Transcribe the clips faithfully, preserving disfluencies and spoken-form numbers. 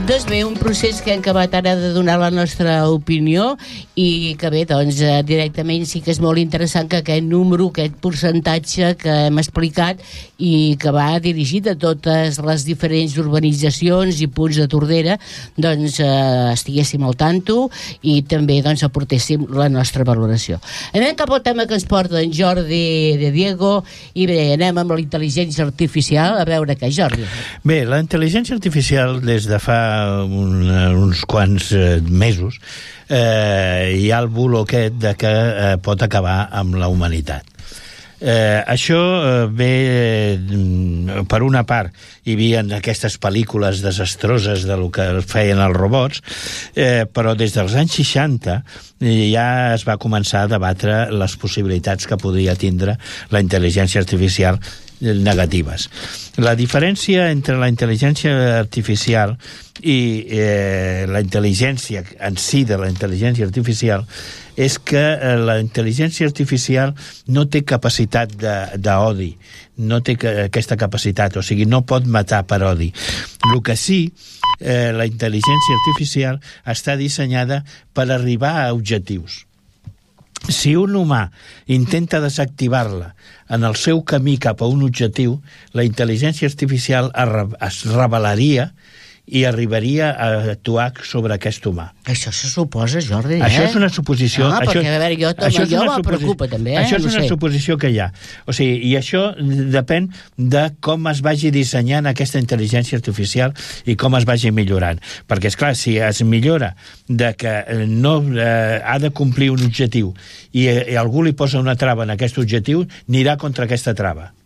Doncs bé, un procés que hem acabat ara de donar la nostra opinió i que bé, doncs eh, directament sí que és molt interessant que aquest número, aquest percentatge que hem explicat i que va dirigit a totes les diferents urbanitzacions i punts de Tordera, doncs eh, estiguéssim al tanto i també doncs aportéssim la nostra valoració. Anem cap al tema que ens porta en Jordi de Diego i bé, anem amb la intel·ligència artificial, a veure què, Jordi. Bé, la intel·ligència artificial des de fa un, uns quants eh, mesos eh, hi ha el bulo aquest de que eh, pot acabar amb la humanitat. Eh, això eh, ve eh, per una part hi havia aquestes pel·lícules desastroses de lo que feien els robots, eh, però des dels anys seixanta eh, ja es va començar a debatre les possibilitats que podia tindre la intel·ligència artificial negatives. La diferència entre la intel·ligència artificial i eh, la intel·ligència en si de la intel·ligència artificial és que eh, la intel·ligència artificial no té capacitat d'odi, no té que, aquesta capacitat, o sigui, no pot matar per odi. El que sí, eh, la intel·ligència artificial està dissenyada per arribar a objectius. Si un humà intenta desactivar-la en el seu camí cap a un objectiu, la intel·ligència artificial es rebel·laria i arribaria a actuar sobre aquest humà. Això se suposa, Jordi, eh? Això és una suposició... Ah, això, perquè, a veure, jo, això jo me preocupa, també, eh? Això és no una sé. suposició que hi ha. O sigui, i això depèn de com es vagi dissenyant aquesta intel·ligència artificial i com es vagi millorant. Perquè, esclar, si es millora de que no eh, ha de complir un objectiu i, i algú li posa una trava en aquest objectiu, anirà contra aquesta trava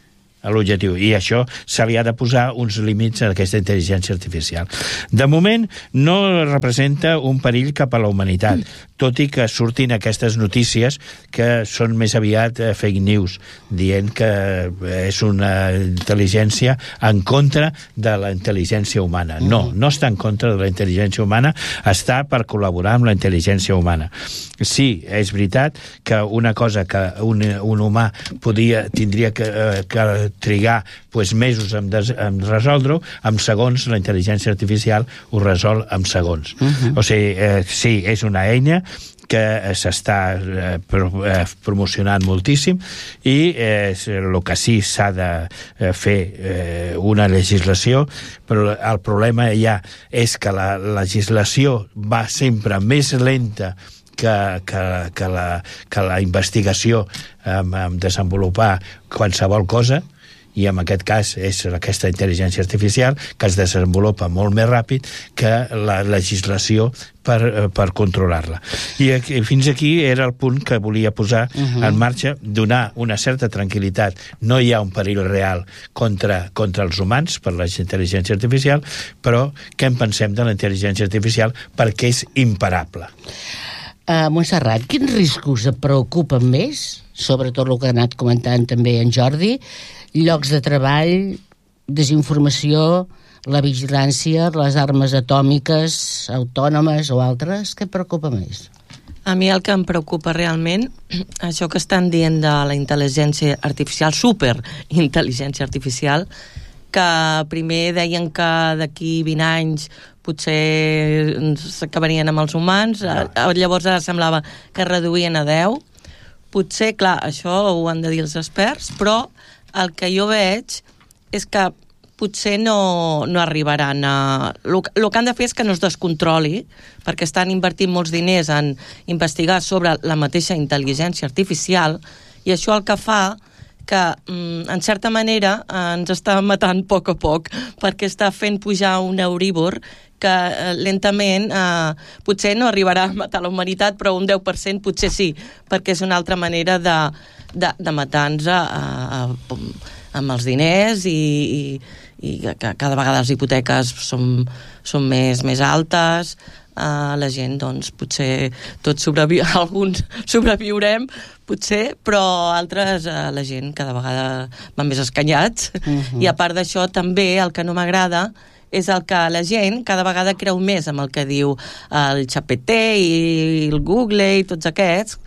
a l'objectiu, i això se li ha de posar uns límits a aquesta intel·ligència artificial. De moment no representa un perill cap a la humanitat, tot i que surtin aquestes notícies que són més aviat eh, fake news, dient que és una intel·ligència en contra de la intel·ligència humana. No, no està en contra de la intel·ligència humana, està per col·laborar amb la intel·ligència humana. Sí, és veritat que una cosa que un, un humà podia, tindria que, eh, que trigar pues, mesos en, des, en resoldre-ho, amb segons la intel·ligència artificial ho resol amb segons. Uh-huh. O sigui, eh, sí, és una eina que s'està eh, pro, eh, promocionant moltíssim i eh, el que sí s'ha de eh, fer eh, una legislació, però el problema ja és que la legislació va sempre més lenta que, que, que, la, que la investigació en, en desenvolupar qualsevol cosa, i en aquest cas és aquesta intel·ligència artificial que es desenvolupa molt més ràpid que la legislació per, per controlar-la. I aquí, fins aquí era el punt que volia posar uh-huh. en marxa, donar una certa tranquil·litat. No hi ha un perill real contra, contra els humans per la intel·ligència artificial, però què en pensem de la intel·ligència artificial perquè és imparable. Uh, Montserrat, quins riscos et preocupen més? Sobretot el que ha anat comentant també en Jordi, llocs de treball, desinformació, la vigilància, les armes atòmiques autònomes o altres, què et preocupa més? A mi el que em preocupa realment, això que estan dient de la intel·ligència artificial, superintel·ligència artificial, que primer deien que d'aquí vint anys potser s'acabarien amb els humans, no. Llavors ara semblava que reduïen a deu. Potser, clar, això ho han de dir els experts, però el que jo veig és que potser no, no arribaran a... El, el que han de fer és que no es descontroli, perquè estan invertint molts diners en investigar sobre la mateixa intel·ligència artificial, i això el que fa que, en certa manera, ens està matant a poc a poc, perquè està fent pujar un Euribor que eh, lentament eh, potser no arribarà a matar la humanitat, però un deu per cent potser sí, perquè és una altra manera de, de, de matar-nos a, a, a, amb els diners i, i, i que cada vegada les hipoteques són, són més, més altes. Uh, la gent, doncs, potser tots sobrevi... alguns sobreviurem, potser, però altres, uh, la gent cada vegada van més escanyats. Uh-huh. I a part d'això, també, el que no m'agrada és el que la gent cada vegada creu més amb el que diu el G P T i el Google i tots aquests,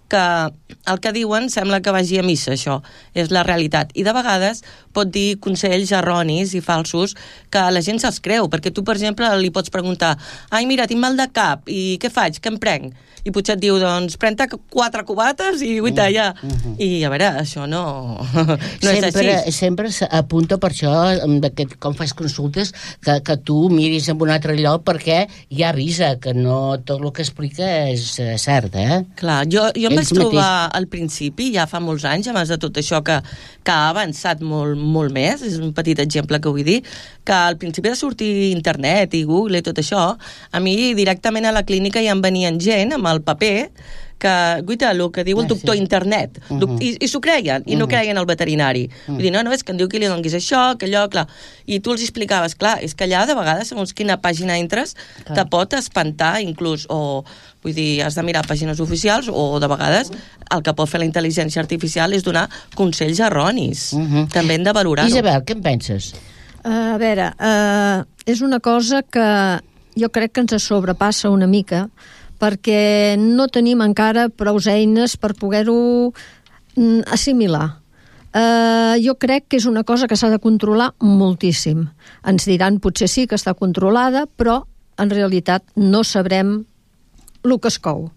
que el que diuen sembla que vagi a missa, això és la realitat, i de vegades pot dir consells erronis i falsos que la gent se'ls creu, perquè tu, per exemple, li pots preguntar, ai, mira, tinc mal de cap, i què faig, què em prenc? I potser et diu, doncs, pren-te quatre cubates i guita, ja. Uh -huh. I, a veure, això no, no sempre, és així. Sempre apunta per això, que, com fas consultes, que, que tu miris en un altre lloc, perquè hi ha avisa que no tot el que explica és cert, eh? Clar, jo, jo em vaig Ells trobar mateix. al principi, ja fa molts anys, abans de tot això, que, que ha avançat molt, molt més, és un petit exemple que vull dir, que al principi de sortir internet i Google i tot això, a mi directament a la clínica ja em venien gent amb el paper que, guita, el que diu el doctor internet, uh -huh. i, i s'ho creien, i no creien el veterinari. Uh -huh. Vull dir, no, no, és que em diu que li donguis això, que allò, clar. I tu els explicaves, clar, és que allà de vegades, segons quina pàgina entres, clar, te pot espantar, inclús, o, vull dir, has de mirar pàgines oficials, o de vegades el que pot fer la intel·ligència artificial és donar consells erronis. Uh -huh. També hem de valorar-ho. Isabel, què en penses? Uh, a veure, uh, és una cosa que jo crec que ens sobrepassa una mica, perquè no tenim encara prous eines per poder-ho mm, assimilar. Uh, jo crec que és una cosa que s'ha de controlar moltíssim. Ens diran potser sí que està controlada, però en realitat no sabrem el que es cou.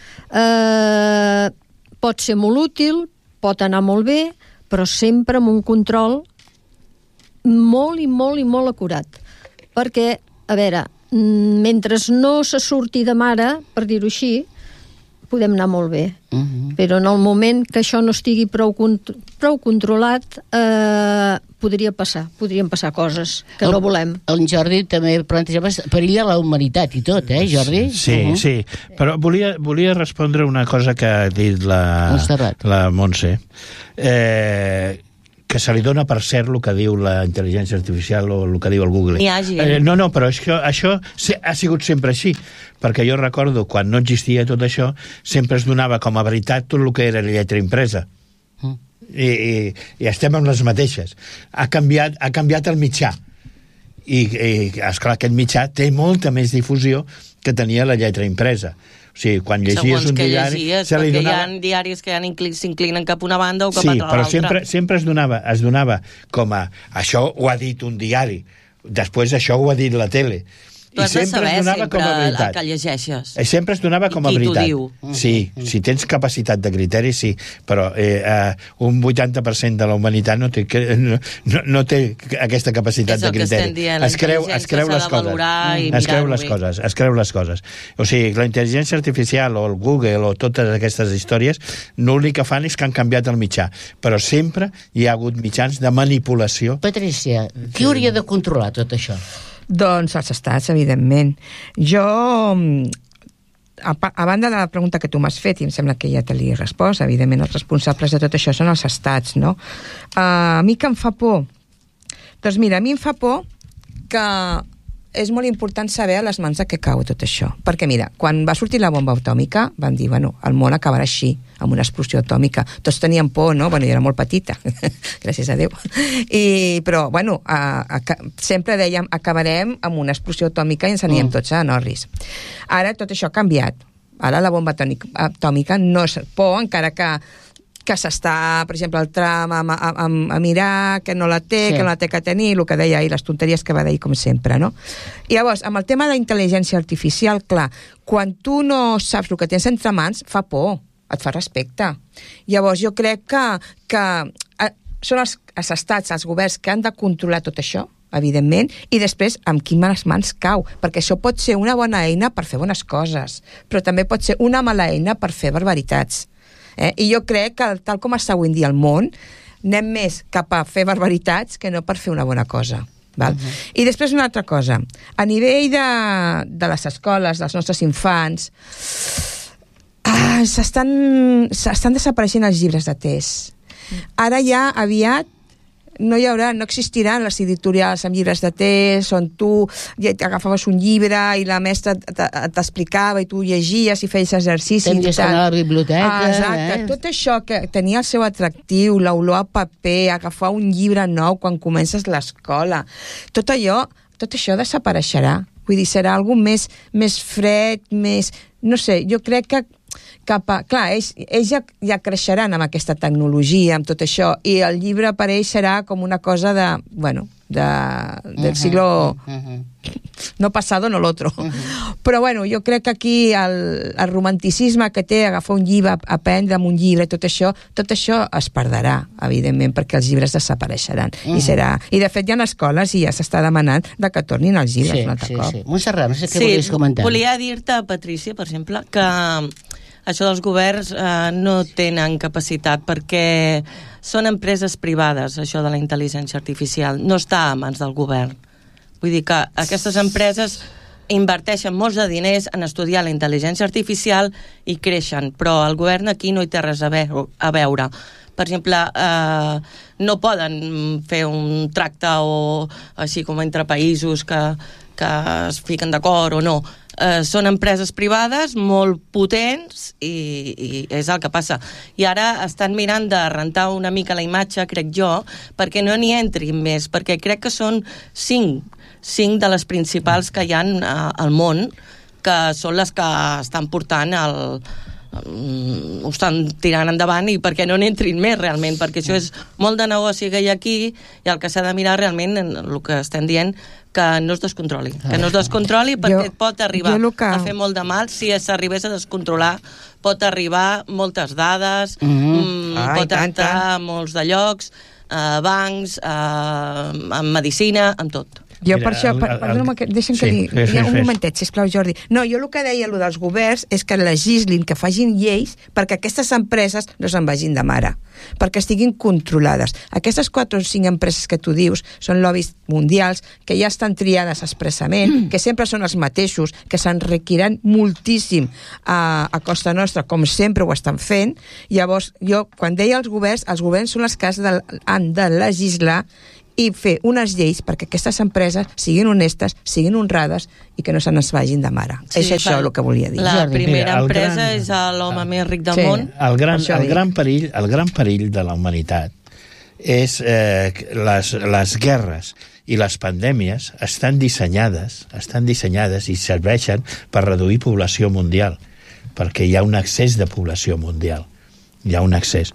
Uh, pot ser molt útil, pot anar molt bé, però sempre amb un control molt i molt i molt acurat. Perquè, a veure, mentre no se surti de mare, per dir-ho així, podem anar molt bé. Uh -huh. Però en el moment que això no estigui prou, cont prou controlat, eh, podria passar, podrien passar coses que el, no volem. El Jordi també plantejava perill a la humanitat i tot, eh, Jordi? Sí, uh -huh. sí. Però volia, volia respondre una cosa que ha dit la, Montserrat. la Montse. Eh... que se li dona per cert el que diu la intel·ligència artificial o el que diu el Google. N'hi ha gent. Eh, no, no, però això, això ha sigut sempre així, perquè jo recordo, quan no existia tot això, sempre es donava com a veritat tot el que era la lletra impresa. Mm. I, i, i estem amb les mateixes. Ha canviat, ha canviat el mitjà. I, i esclar, aquest mitjà té molta més difusió que tenia la lletra impresa. O sigui, quan llegies segons un que diari... llegies, se li perquè donava... hi ha diaris que s'inclinen cap a una banda o cap sí, a l'altra. Sí, però sempre, sempre es, donava, es donava com a... Això ho ha dit un diari, després això ho ha dit la tele. Tu has de saber sempre el veritat. que llegeixes. Sempre es donava com a I qui veritat. t'ho diu. Sí, si tens capacitat de criteri, sí, però eh, eh, un vuitanta per cent de la humanitat no té, no, no té aquesta capacitat de criteri. És el que estem dient, es creu, es creu les coses. Es creu les coses, es creu les coses. O sigui, la intel·ligència artificial o el Google o totes aquestes històries, l'únic que fan és que han canviat el mitjà, però sempre hi ha hagut mitjans de manipulació. Patricia, qui hauria de controlar tot això? Doncs els estats, evidentment. Jo, a, a banda de la pregunta que tu m'has fet, i em sembla que ja te l'he respost, evidentment els responsables de tot això són els estats, no? Uh, a mi que em fa por? Doncs mira, a mi em fa por que és molt important saber a les mans de què cau tot això. Perquè mira, quan va sortir la bomba atòmica van dir, bueno, el món acabarà així, amb una explosió atòmica. Tots tenien por, no? Bueno, jo era molt petita, gràcies a Déu. I, però, bueno, a, a, sempre dèiem, acabarem amb una explosió atòmica i ens anirem mm. tots a Norris. Ara tot això ha canviat. Ara la bomba atòmica no és por, encara que que s'està, per exemple, el Trump a, a, a mirar, que no la té, sí. que no la té que tenir, el que deia ahir, les tonteries que va dir, com sempre, no? I llavors, amb el tema de la intel·ligència artificial, clar, quan tu no saps el que tens entre mans, fa por, et fa respecte. Llavors, jo crec que, que eh, són els, els estats, els governs que han de controlar tot això, evidentment, i després amb quines mans cau, perquè això pot ser una bona eina per fer bones coses, però també pot ser una mala eina per fer barbaritats. Eh? I jo crec que, tal com està avui en dia el món, anem més cap a fer barbaritats que no per fer una bona cosa. Val? Uh-huh. I després una altra cosa. A nivell de, de les escoles, dels nostres infants, ah, s'estan s'estan desapareixent els llibres de test. Ara ja aviat no hi haurà, no existiran les editorials amb llibres de test on tu ja agafaves un llibre i la mestra t'explicava i tu llegies i feies exercicis. Tenies que anar a la biblioteca. Ah, exacte. Eh? Tot això que tenia el seu atractiu, l'olor a paper, agafar un llibre nou quan comences l'escola, tot allò, tot això desapareixerà. Vull dir, serà algo més, més fred, més... No sé, jo crec que cap a... Clar, ells, ells ja, ja creixeran amb aquesta tecnologia, amb tot això, i el llibre per ells serà com una cosa de... Bueno, de, del uh-huh, siglo... Uh-huh. No pasado, no l'altre. Uh-huh. Però, bueno, jo crec que aquí el, el romanticisme que té agafar un llibre, aprendre amb un llibre, tot això, tot això es perdrà, evidentment, perquè els llibres desapareixeran. Uh-huh. I serà... I, de fet, hi ha escoles i ja s'està demanant de que tornin els llibres sí, un altre sí, cop. Sí. Montserrat, no sé què sí, volies comentar. Volia dir-te, Patrícia, per exemple, que això dels governs eh, no tenen capacitat perquè són empreses privades, això de la intel·ligència artificial. No està a mans del govern. Vull dir que aquestes empreses inverteixen molts de diners en estudiar la intel·ligència artificial i creixen, però el govern aquí no hi té res a veure. A veure. Per exemple, eh, no poden fer un tracte o així com entre països que, que es fiquen d'acord o no. Eh, són empreses privades molt potents i, i és el que passa. I ara estan mirant de rentar una mica la imatge, crec jo, perquè no n'hi entrin més, perquè crec que són cinc, cinc de les principals que hi ha al món, que són les que estan portant el... ho estan tirant endavant i perquè no n'entrin més realment, perquè això és molt de negoci que hi ha aquí i el que s'ha de mirar realment, el que estem dient, que no es descontroli, que no es descontroli perquè jo, pot arribar que... a fer molt de mal. Si s'arribés a descontrolar pot arribar moltes dades, mm-hmm. mm, ah, pot entrar a molts de llocs, eh, bancs, eh, en medicina, amb tot. Jo Mira, per això, per, el, el, el, deixa'm sí, que digui, fes, fes, un fes. momentet, sisplau, Jordi. No, jo el que deia, el dels governs, és que legislin, que facin lleis perquè aquestes empreses no se'n vagin de mare, perquè estiguin controlades. Aquestes quatre o cinc empreses que tu dius són lobbies mundials, que ja estan triades expressament, mm. que sempre són els mateixos, que s'enriquiran moltíssim a, a costa nostra, com sempre ho estan fent. Llavors, jo, quan deia els governs, els governs són els que han de legislar i fer unes lleis perquè aquestes empreses siguin honestes, siguin honrades i que no se n'es vagin de mare. Sí, és això el que volia dir. La primera Mira, empresa gran... és l'home més ric del sí, món. El gran, el, gran perill, el gran perill de la humanitat és eh, les, les guerres i les pandèmies estan dissenyades, estan dissenyades i serveixen per reduir població mundial, perquè hi ha un excés de població mundial. Hi ha un excés.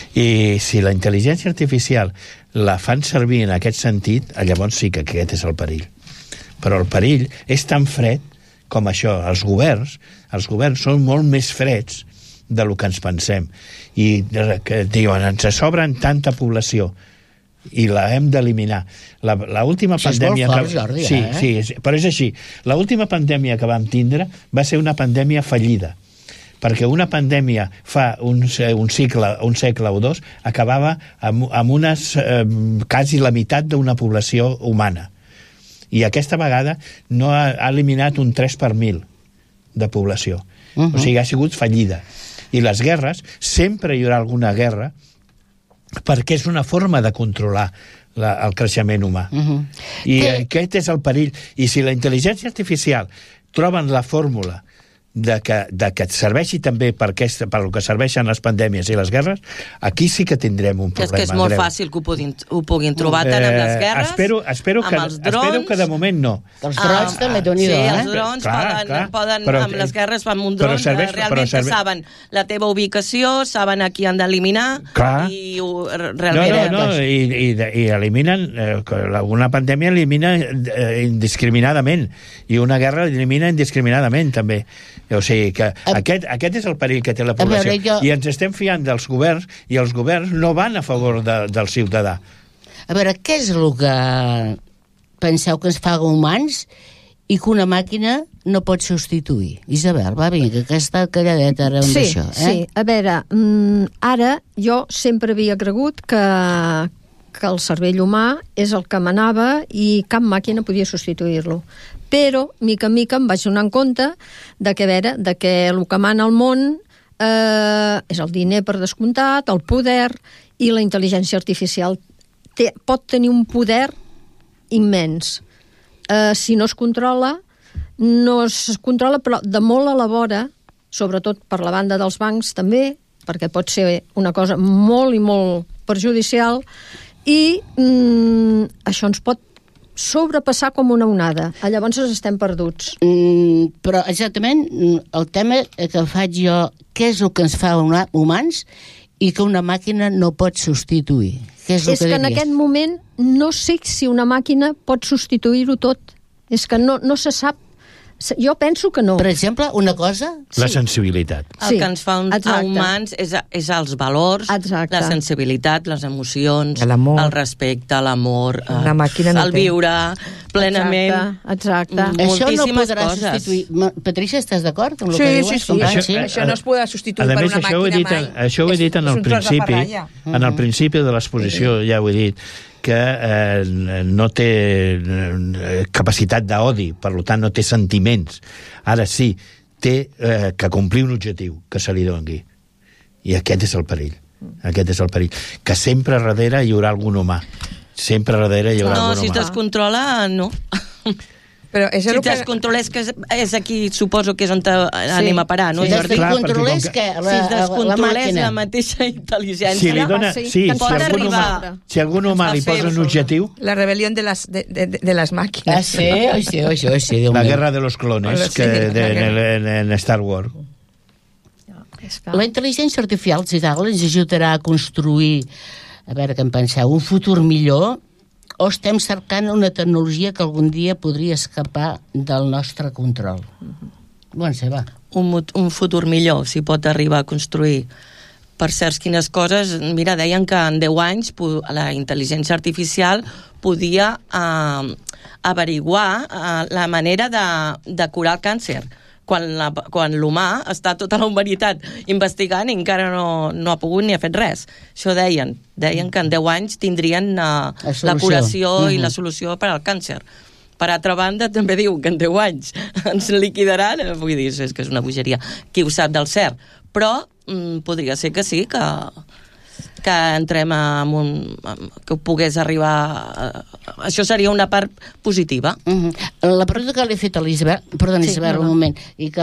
I si la intel·ligència artificial la fan servir en aquest sentit, llavors sí que aquest és el perill. Però el perill és tan fred com això. Els governs, els governs són molt més freds de lo que ens pensem. I que diuen, ens sobren tanta població i la hem d'eliminar. L'última pandèmia... Fort, que... Jordi, sí, eh? sí, però és així. L'última pandèmia que vam tindre va ser una pandèmia fallida, perquè una pandèmia fa un, un, cicle, un segle o dos acabava amb, amb unes, eh, quasi la meitat d'una població humana. I aquesta vegada no ha, ha eliminat un tres per mil de població. Uh-huh. O sigui, ha sigut fallida. I les guerres, sempre hi haurà alguna guerra, perquè és una forma de controlar la, el creixement humà. Uh-huh. I que... aquest és el perill. I si la intel·ligència artificial troben la fórmula de que, de que et serveixi també per, aquesta, per el que serveixen les pandèmies i les guerres, aquí sí que tindrem un problema. És que és molt greu. Fàcil que ho puguin, ho puguin trobar tant amb les guerres, espero, espero amb que, els drons... Espero que de moment no. Els drons ah, també doni Sí, eh? els drons clar, poden, clar, poden però, amb les guerres van amb un dron, serveix, realment serveix... saben la teva ubicació, saben a qui han d'eliminar i ho, realment... No, no, no, i, i, i eliminen, eh, una pandèmia elimina eh, indiscriminadament, i una guerra elimina indiscriminadament també. O sigui que aquest, aquest és el perill que té la població. Veure, jo... I ens estem fiant dels governs, i els governs no van a favor de, del ciutadà. A veure, què és el que penseu que ens fa humans i que una màquina no pot substituir? Isabel, va, vinga, que està calladeta ara amb sí, això. Eh? Sí, a veure, ara jo sempre havia cregut que, que el cervell humà és el que manava i cap màquina podia substituir-lo. Però, mica en mica, em vaig donar en compte de que, a veure, de que el que mana al món eh, és el diner per descomptat, el poder, i la intel·ligència artificial té, pot tenir un poder immens. Eh, si no es controla, no es controla, però de molt a la vora, sobretot per la banda dels bancs també, perquè pot ser una cosa molt i molt perjudicial, i mm, això ens pot sobrepassar com una onada. Llavors estem perduts. Mm, però exactament el tema que faig jo, què és el que ens fa humans i que una màquina no pot substituir? Què és el és que, que en diries? aquest moment no sé si una màquina pot substituir-ho tot. És que no, no se sap. Jo penso que no. Per exemple, una cosa... La sensibilitat. El Sí, que ens fa un, a exacte. humans és, és els valors, Exacte. la sensibilitat, les emocions, L'amor. el respecte, l'amor, Una eh, màquina no el té. viure plenament. Exacte, exacte. Mm. Això no moltíssimes podrà coses. substituir... Ma- Patrícia, estàs d'acord amb el Sí, que sí, diuen? sí. Company? Això- Això no es podrà substituir A per més, una això ho he màquina dit, mai. això ho he dit en És- el és un tros de principi, ferralla. en el principi de l'exposició, ja ho he dit, que eh, no té eh, capacitat d'odi, per tant no té sentiments. Ara sí, té eh, que complir un objectiu que se li doni. I aquest és el perill. Aquest és el perill. Que sempre darrere hi haurà algun humà. Sempre darrere hi haurà No, algun si es humà. descontrola, no. Però és Si el es que... descontrola és que és, és aquí, suposo que és on te, anem a parar, no, Si Jordi? Clar, perquè descontrolés, com que que- la, Si es la, la descontrolés màquina... la mateixa intel·ligència... Si li dona, sí, sí, que si pot algun, arribar humà, si algun humà a li fer posa un un- objectiu, La rebel·lió de les, de, de, de les màquines. Ah, sí, oh, sí, oh, sí, oh, sí, Déu la meu. guerra de los clones, Sí, que la de, guerra. en, en Star Wars. És que... La intel·ligència artificial, si tal, ens ajudarà a construir, a veure què en penseu, un futur millor, o estem cercant una tecnologia que algun dia podria escapar del nostre control? Bon, se va. un, mut- un futur millor, si pot arribar a construir. Per certs quines coses, mira, deien que en deu anys po- la intel·ligència artificial podia eh, averiguar eh, la manera de, de curar el càncer. Quan, la, quan l'humà està tota la humanitat investigant i encara no, no ha pogut ni ha fet res. Això deien. Deien que en deu anys tindrien uh, La la, solució. la curació uh -huh. i Mhm. la solució per al càncer. Per altra banda, també diu que en deu anys ens liquidaran. Vull dir, és que és una bogeria. Qui ho sap del cert? Però mm, podria ser que sí, que, que entrem en un... que pogués arribar... A, això seria una part positiva. Uh -huh. La pregunta que li he fet a l'Isabel, perdona, Sí, Isabel, no, un no. moment, i que